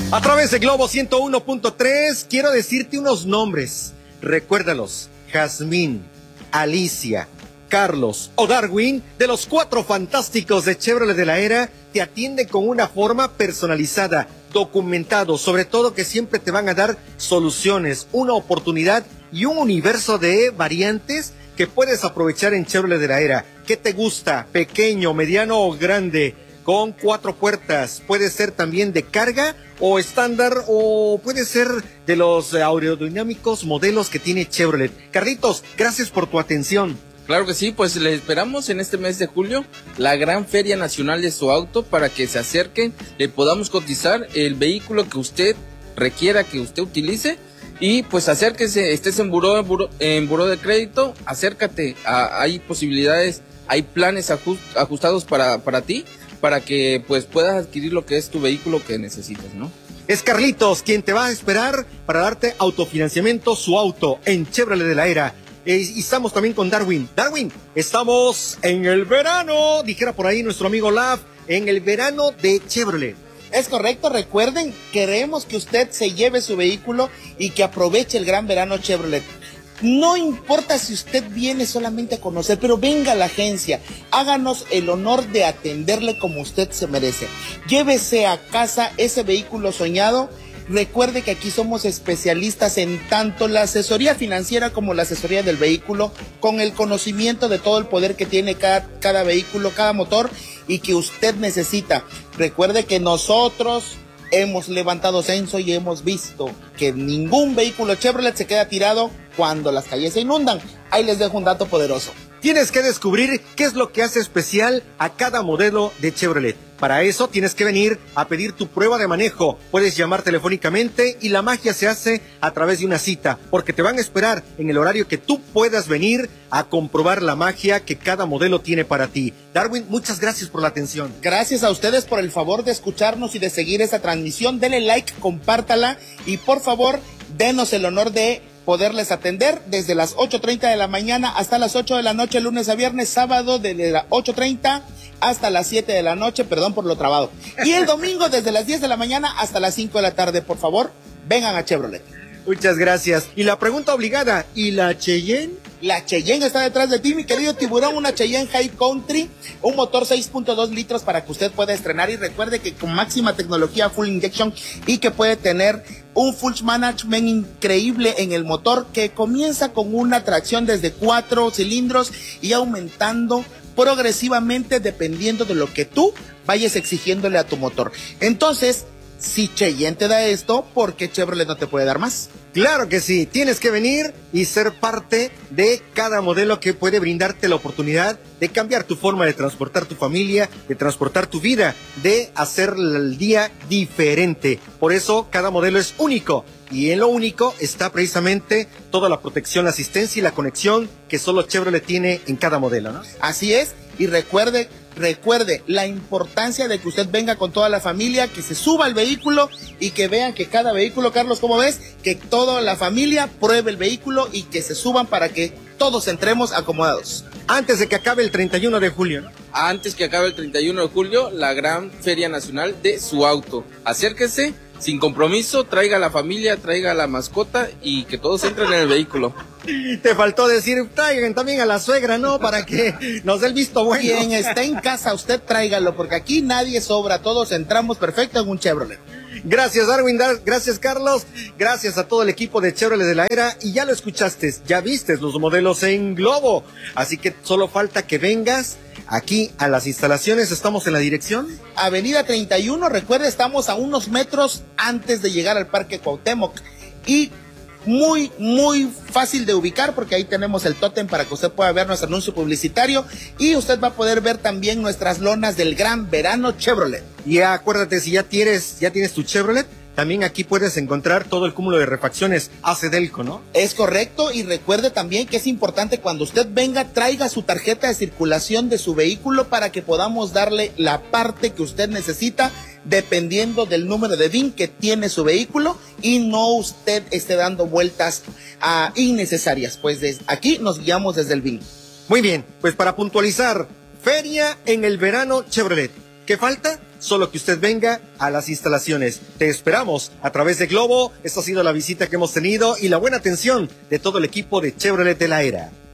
A través de Globo 101.3 quiero decirte unos nombres. Recuérdalos: Jazmín, Alicia, Carlos o Darwin, de los 4 fantásticos de Chevrolet de la Era, te atienden con una forma personalizada, documentado, sobre todo que siempre te van a dar soluciones, una oportunidad y un universo de variantes que puedes aprovechar en Chevrolet de la Era. ¿Qué te gusta? ¿Pequeño, mediano o grande? Con 4 puertas, puede ser también de carga o estándar, o puede ser de los aerodinámicos modelos que tiene Chevrolet. Carlitos, gracias por tu atención. Claro que sí, pues le esperamos en este mes de julio, la gran Feria Nacional de su auto, para que se acerquen, le podamos cotizar el vehículo que usted requiera, que usted utilice, y pues acérquese, estés en buró de crédito, acércate, hay posibilidades, hay planes ajustados para ti, para que pues puedas adquirir lo que es tu vehículo que necesitas, ¿no? Es Carlitos quien te va a esperar para darte autofinanciamiento su auto en Chevrolet de la Era. Y estamos también con Darwin. Darwin, estamos en el verano, dijera por ahí nuestro amigo Laf, en el verano de Chevrolet. Es correcto, recuerden, queremos que usted se lleve su vehículo y que aproveche el gran verano Chevrolet. No importa si usted viene solamente a conocer, pero venga a la agencia, háganos el honor de atenderle como usted se merece. Llévese a casa ese vehículo soñado. Recuerde que aquí somos especialistas en tanto la asesoría financiera como la asesoría del vehículo, con el conocimiento de todo el poder que tiene cada vehículo, cada motor, y que usted necesita. Recuerde que nosotros hemos levantado censo y hemos visto que ningún vehículo Chevrolet se queda tirado cuando las calles se inundan. Ahí les dejo un dato poderoso. Tienes que descubrir qué es lo que hace especial a cada modelo de Chevrolet. Para eso tienes que venir a pedir tu prueba de manejo. Puedes llamar telefónicamente y la magia se hace a través de una cita, porque te van a esperar en el horario que tú puedas venir a comprobar la magia que cada modelo tiene para ti. Darwin, muchas gracias por la atención. Gracias a ustedes por el favor de escucharnos y de seguir esta transmisión. Denle like, compártala y por favor, denos el honor de poderles atender desde las 8:30 de la mañana hasta las 8 de la noche, lunes a viernes, sábado desde las 8:30 hasta las 7 de la noche, perdón por lo trabado. Y el domingo desde las 10 de la mañana hasta las 5 de la tarde. Por favor, vengan a Chevrolet. Muchas gracias. Y la pregunta obligada, ¿y la Cheyenne? La Cheyenne está detrás de ti, mi querido tiburón, una Cheyenne High Country, un motor 6.2 litros para que usted pueda estrenar, y recuerde que con máxima tecnología full injection y que puede tener un full management increíble en el motor, que comienza con una tracción desde 4 cilindros y aumentando progresivamente dependiendo de lo que tú vayas exigiéndole a tu motor. Entonces, si Cheyenne te da esto, ¿por qué Chevrolet no te puede dar más? Claro que sí, tienes que venir y ser parte de cada modelo que puede brindarte la oportunidad de cambiar tu forma de transportar tu familia, de transportar tu vida, de hacer el día diferente. Por eso cada modelo es único, y en lo único está precisamente toda la protección, la asistencia y la conexión que solo Chevrolet tiene en cada modelo, ¿no? Así es, y recuerde la importancia de que usted venga con toda la familia, que se suba al vehículo y que vean que cada vehículo, Carlos, ¿cómo ves? Que toda la familia pruebe el vehículo y que se suban para que todos entremos acomodados. Antes de que acabe el 31 de julio, ¿no? Antes que acabe el 31 de julio, la gran Feria Nacional de su auto. Acérquese, sin compromiso, traiga a la familia, traiga a la mascota y que todos entren en el vehículo. Te faltó decir, traigan también a la suegra, ¿no? Para que nos dé el visto bueno. Quien está en casa, usted tráigalo, porque aquí nadie sobra, todos entramos perfecto en un Chevrolet. Gracias, Darwin, gracias, Carlos, gracias a todo el equipo de Chevrolet de la Era, y ya lo escuchaste, ya viste los modelos en Globo, así que solo falta que vengas aquí a las instalaciones. Estamos en la dirección Avenida 31, recuerde, estamos a unos metros antes de llegar al Parque Cuauhtémoc, y muy, muy fácil de ubicar porque ahí tenemos el tótem para que usted pueda ver nuestro anuncio publicitario, y usted va a poder ver también nuestras lonas del gran verano Chevrolet. Y acuérdate, si ya tienes tu Chevrolet, también aquí puedes encontrar todo el cúmulo de refacciones Acedelco, ¿no? Es correcto, y recuerde también que es importante cuando usted venga, traiga su tarjeta de circulación de su vehículo para que podamos darle la parte que usted necesita dependiendo del número de VIN que tiene su vehículo, y no usted esté dando vueltas innecesarias, pues aquí nos guiamos desde el VIN. Muy bien, pues para puntualizar, Feria en el verano Chevrolet. ¿Qué falta? Solo que usted venga a las instalaciones. Te esperamos a través de Globo. Esta ha sido la visita que hemos tenido y la buena atención de todo el equipo de Chevrolet de la Era.